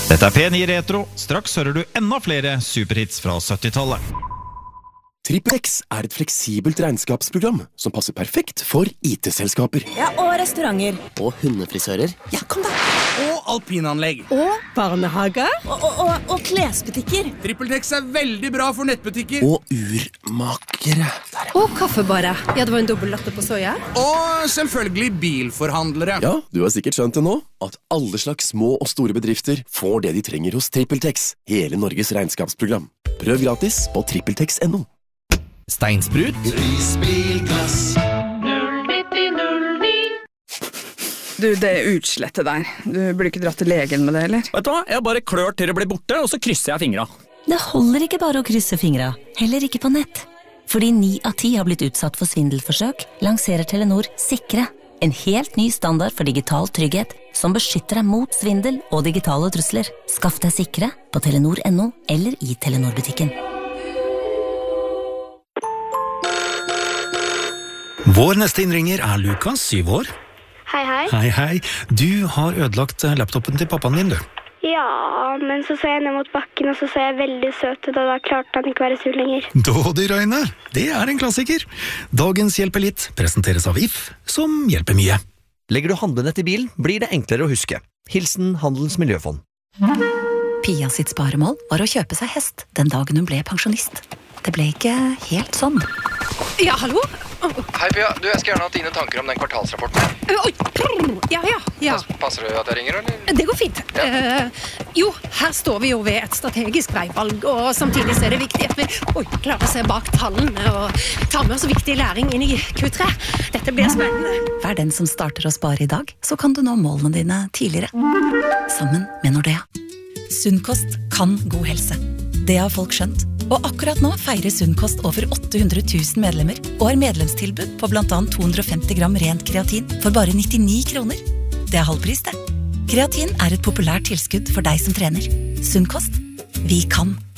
Dette P9 Retro. Straks hører du enda flere superhits fra 70-tallet. TrippelX et fleksibelt regnskapsprogram som passer perfekt for IT-selskaper. Ja, og restauranter. Og hundefrisører. Ja, kom da. Og alpinanlegg. Og barnehager. Og klesbutikker. TrippelX veldig bra for nettbutikker. Og urmakere. Og kaffebare. Ja, det var en dobbelt latte på soja. Og selvfølgelig bilforhandlere. Ja, du har sikkert skjønt det nå, at alle slags små og store bedrifter får det de trenger hos TrippelTex, hele Norges regnskapsprogram. Prøv gratis på trippeltex.no. Steinsprut. Prisbilglass 09009. Du, det utslettet der. Du burde ikke dratt til legen med det, eller? Vet du hva? Jeg bare klør til det blir borte, og så krysser jeg fingra. Det holder ikke bare å krysse fingra, heller ikke på nett. Fordi 9 av 10 har blitt utsatt for svindelforsøk, lanserer Telenor Sikre. En helt ny standard for digital trygghet, som beskytter deg mot svindel og digitale trusler. Skaff deg Sikre på telenor.no eller i Telenor-butikken. Vår neste innringer Lukas, 7 år. Hei, hei. Hei, hei. Du har ødelagt laptopen til pappaen din, du. Ja, men så jeg ned mot bakken, og så jeg veldig søt ut, og da klarte han ikke være sur lenger. Dådig, Raine. Det en klassiker. Dagens Hjelper litt presenteres av If, som hjelper mye. Legger du handlenett i bilen, blir det enklere å huske. Hilsen Handelens Miljøfond. Pia sitt sparemål var å kjøpe seg hest den dagen hun ble pensjonist. Det ble ikke helt sånn. Ja, hallo? Hei Pia, du, jeg skal gjerne ha dine tanker om den kvartalsrapporten. Oi, ja. Passer det at jeg ringer, eller? Det går fint. Ja. Jo, her står vi jo ved et strategisk veivalg, og samtidig så det viktig at vi klarer å se bak tallene og ta med oss viktig læring inn i Q3. Dette blir spennende. Vær den som starter å spare i dag, så kan du nå målene dine tidligere. Sammen med Nordea. Sunnkost kan god helse. Det har folk skjønt. Og akkurat nå feirer Sunnkost over 800 000 medlemmer og har medlemstilbud på blant annet 250 gram rent kreatin for bare 99 kroner. Det halvpris, det. Kreatin et populært tilskudd for deg som trener. Sunnkost. Vi kan.